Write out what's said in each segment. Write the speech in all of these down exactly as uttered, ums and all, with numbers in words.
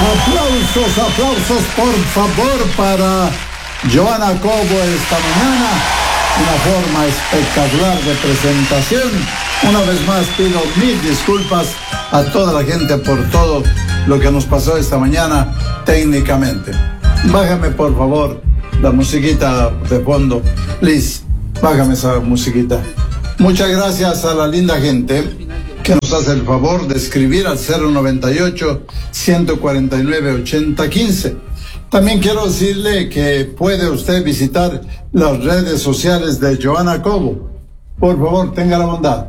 Aplausos, aplausos por favor para Johanna Cobo esta mañana. Una forma espectacular de presentación. Una vez más pido mil disculpas a toda la gente por todo lo que nos pasó esta mañana técnicamente. Bájame por favor la musiquita de fondo, please. Bájame esa musiquita. Muchas gracias a la linda gente que nos hace el favor de escribir al cero noventa y ocho, ciento cuarenta y nueve, ochenta quince. También quiero decirle que puede usted visitar las redes sociales de Johanna Cobo. Por favor, tenga la bondad.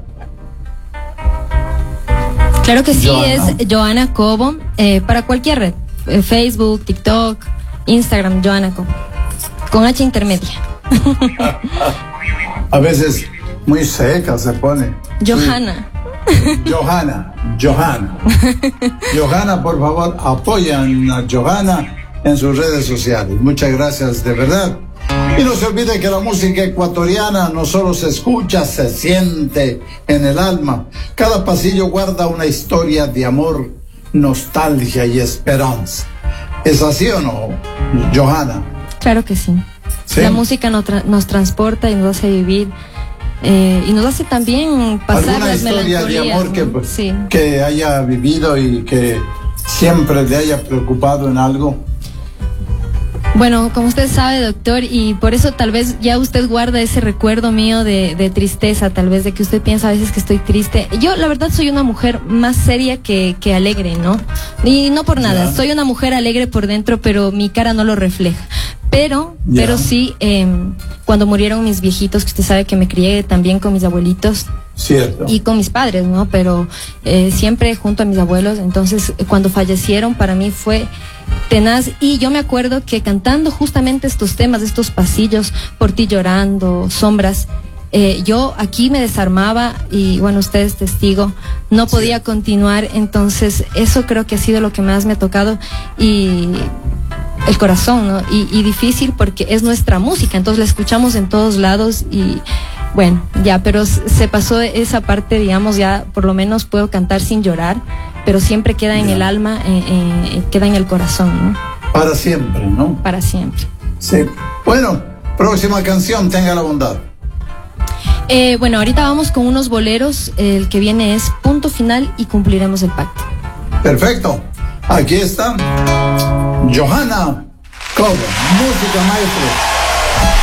Claro que sí, Johanna. es Johanna Cobo, eh, para cualquier red, eh, Facebook, TikTok, Instagram, Johanna Cobo, con H intermedia. A veces muy seca se pone. Johanna. Johanna, Johanna. Johanna, por favor, apoyan a Johanna en sus redes sociales. Muchas gracias, de verdad. Y no se olvide que la música ecuatoriana no solo se escucha, se siente en el alma. Cada pasillo guarda una historia de amor, nostalgia y esperanza. ¿Es así o no, Johanna? Claro que sí. ¿Sí? La música nos, tra nos transporta y nos hace vivir. Eh, y nos hace también pasar ¿Alguna las historia de amor, ¿no? que, sí. que haya vivido y que siempre le haya preocupado en algo? Bueno, como usted sabe, doctor, y por eso tal vez ya usted guarda ese recuerdo mío de, de tristeza, tal vez de que usted piensa a veces que estoy triste. Yo, la verdad, soy una mujer más seria que, que alegre, ¿no? Y no por nada, Ya. soy una mujer alegre por dentro, pero mi cara no lo refleja. Pero, Ya. pero sí, eh, cuando murieron mis viejitos, que usted sabe que me crié también con mis abuelitos, Cierto. y con mis padres, ¿no? Pero eh, siempre junto a mis abuelos. Entonces, cuando fallecieron, para mí fue tenaz. Y yo me acuerdo que cantando justamente estos temas, estos pasillos, Por ti llorando, Sombras, eh, yo aquí me desarmaba y, bueno, usted es testigo, no podía Sí. continuar. Entonces, eso creo que ha sido lo que más me ha tocado. Y el corazón, ¿no? Y, y difícil porque es nuestra música, entonces la escuchamos en todos lados y bueno, ya, pero se pasó esa parte, digamos, ya por lo menos puedo cantar sin llorar, pero siempre queda en Ya. el alma, eh, eh, queda en el corazón, ¿no? Para siempre, ¿no? Para siempre. Sí. Bueno, próxima canción, tenga la bondad. Eh, bueno, ahorita vamos con unos boleros, el que viene es Punto Final y Cumpliremos el Pacto. Perfecto. Aquí está Johanna Cobo, música maestro.